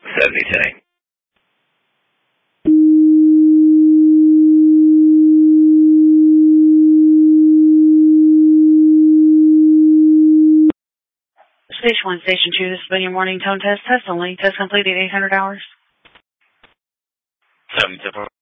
7010. Station 1, Station 2, this has been your morning tone test. Test only. Test completed 800 hours. 7